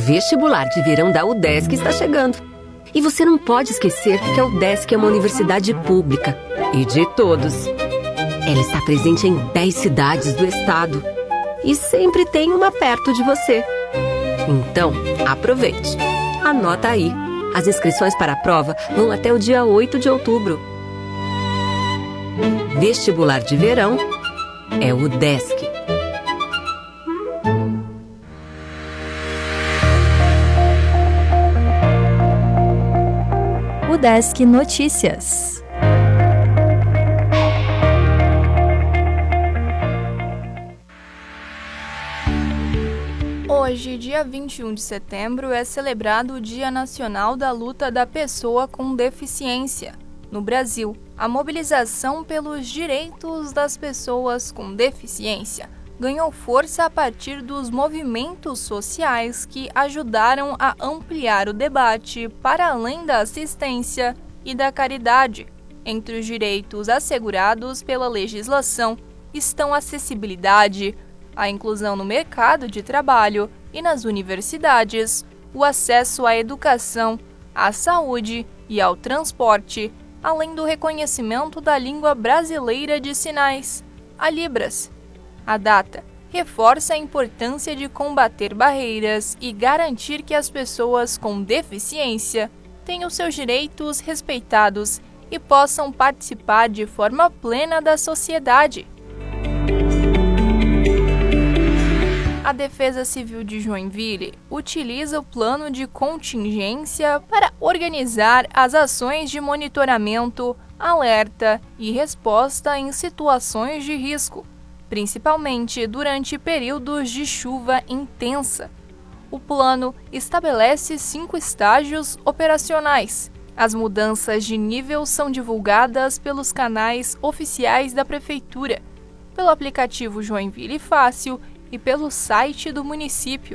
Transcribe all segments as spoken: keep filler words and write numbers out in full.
vestibular de verão da UDESC está chegando. E você não pode esquecer que a UDESC é uma universidade pública e de todos. Ela está presente em dez cidades do estado e sempre tem uma perto de você. Então, aproveite. Anota aí. As inscrições para a prova vão até o dia oito de outubro. Vestibular de verão é UDESC. UDESC Notícias. Hoje, dia vinte e um de setembro, é celebrado o Dia Nacional da Luta da Pessoa com Deficiência. No Brasil, a mobilização pelos direitos das pessoas com deficiência ganhou força a partir dos movimentos sociais que ajudaram a ampliar o debate para além da assistência e da caridade. Entre os direitos assegurados pela legislação estão a acessibilidade, a inclusão no mercado de trabalho e nas universidades, o acesso à educação, à saúde e ao transporte, além do reconhecimento da língua brasileira de sinais, a Libras. A data reforça a importância de combater barreiras e garantir que as pessoas com deficiência tenham seus direitos respeitados e possam participar de forma plena da sociedade. A Defesa Civil de Joinville utiliza o plano de contingência para organizar as ações de monitoramento, alerta e resposta em situações de risco, principalmente durante períodos de chuva intensa. O plano estabelece cinco estágios operacionais. As mudanças de nível são divulgadas pelos canais oficiais da Prefeitura, pelo aplicativo Joinville Fácil e pelo site do município.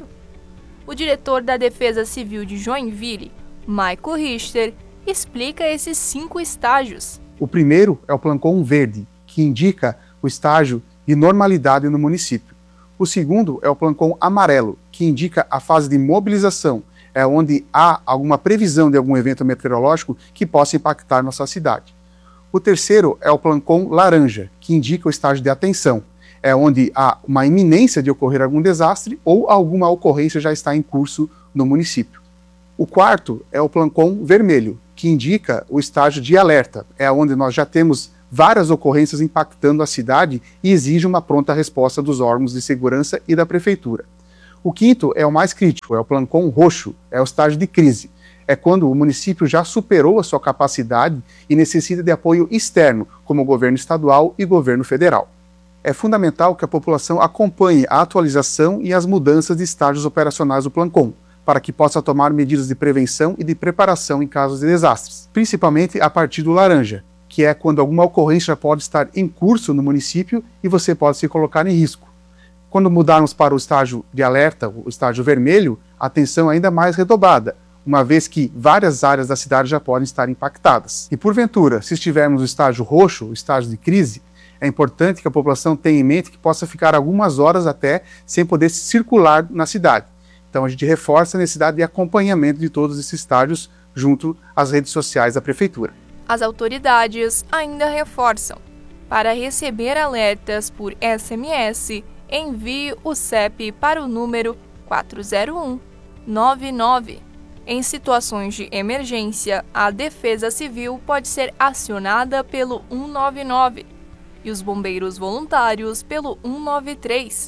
O diretor da Defesa Civil de Joinville, Maico Richter, explica esses cinco estágios. O primeiro é o Plancon Verde, que indica o estágio de normalidade no município. O segundo é o Plancon Amarelo, que indica a fase de mobilização, é onde há alguma previsão de algum evento meteorológico que possa impactar nossa cidade. O terceiro é o Plancon Laranja, que indica o estágio de atenção, é onde há uma iminência de ocorrer algum desastre ou alguma ocorrência já está em curso no município. O quarto é o Plancon Vermelho, que indica o estágio de alerta, é onde nós já temos várias ocorrências impactando a cidade e exige uma pronta resposta dos órgãos de segurança e da prefeitura. O quinto é o mais crítico, é o Plancon Roxo, é o estágio de crise. É quando o município já superou a sua capacidade e necessita de apoio externo, como o governo estadual e governo federal. É fundamental que a população acompanhe a atualização e as mudanças de estágios operacionais do Plancon, para que possa tomar medidas de prevenção e de preparação em casos de desastres, principalmente a partir do laranja, que é quando alguma ocorrência pode estar em curso no município e você pode se colocar em risco. Quando mudarmos para o estágio de alerta, o estágio vermelho, a atenção é ainda mais redobrada, uma vez que várias áreas da cidade já podem estar impactadas. E porventura, se estivermos no estágio roxo, o estágio de crise, é importante que a população tenha em mente que possa ficar algumas horas até sem poder circular na cidade. Então a gente reforça a necessidade de acompanhamento de todos esses estágios junto às redes sociais da Prefeitura. As autoridades ainda reforçam: para receber alertas por S M S, envie o C E P para o número quatro zero um nove nove. Em situações de emergência, a Defesa Civil pode ser acionada pelo cento e noventa e nove e os bombeiros voluntários pelo cento e noventa e três.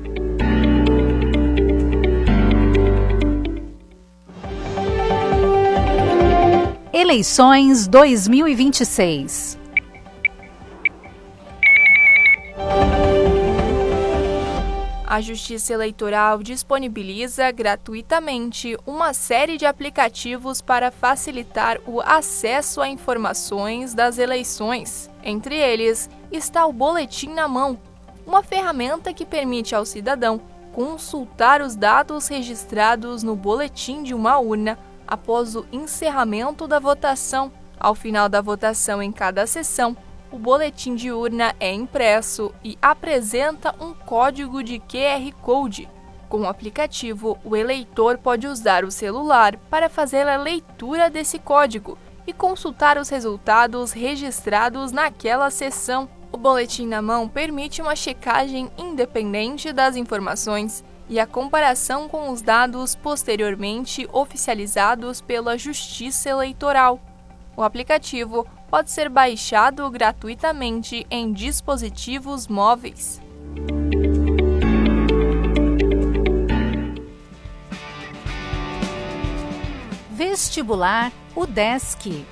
Eleições dois mil e vinte e seis. A Justiça Eleitoral disponibiliza gratuitamente uma série de aplicativos para facilitar o acesso a informações das eleições. Entre eles está o Boletim na Mão, uma ferramenta que permite ao cidadão consultar os dados registrados no boletim de uma urna após o encerramento da votação. Ao final da votação em cada sessão, o boletim de urna é impresso e apresenta um código de Q R Code. Com o aplicativo, o eleitor pode usar o celular para fazer a leitura desse código e consultar os resultados registrados naquela sessão. O boletim na mão permite uma checagem independente das informações e a comparação com os dados posteriormente oficializados pela Justiça Eleitoral. O aplicativo pode ser baixado gratuitamente em dispositivos móveis. Vestibular UDESC.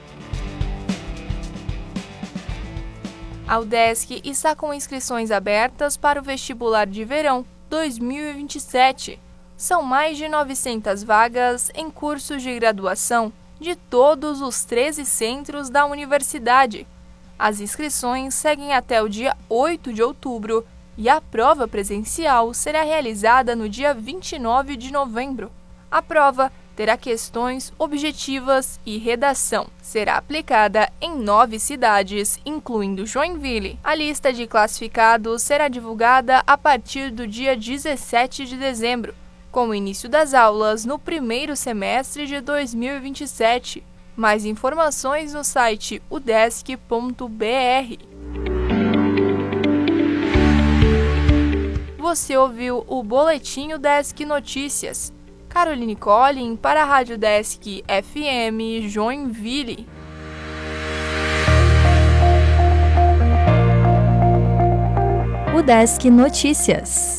A UDESC está com inscrições abertas para o vestibular de verão dois mil e vinte e sete. São mais de novecentas vagas em cursos de graduação de todos os treze centros da universidade. As inscrições seguem até o dia oito de outubro e a prova presencial será realizada no dia vinte e nove de novembro. A prova terá questões objetivas e redação. Será aplicada em nove cidades, incluindo Joinville. A lista de classificados será divulgada a partir do dia dezessete de dezembro, com o início das aulas no primeiro semestre de dois mil e vinte e sete. Mais informações no site udesc ponto b r. Você ouviu o Boletim UDESC Notícias. Caroline Collin para a Rádio UDESC F M Joinville. UDESC Notícias.